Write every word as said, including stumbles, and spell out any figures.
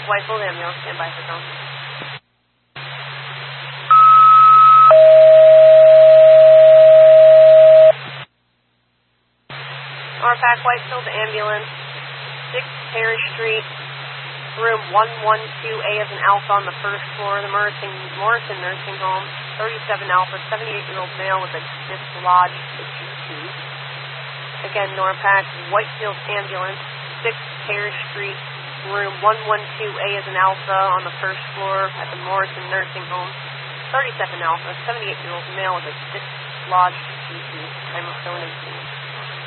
Whitefield ambulance, stand by for phone. Norpac Whitefield ambulance, six Parish Street, room one one two A as an Alpha on the first floor, the Morrison, Morrison Nursing Home, thirty-seven Alpha, seventy-eight-year-old male with a dislodged tooth. Again, Norpac Whitefield ambulance, six Parish Street, room one one two A as an Alpha on the first floor at the Morrison Nursing Home, thirty-seven Alpha, seventy-eight-year-old male with a dislodged tooth. Time of phone eighteen.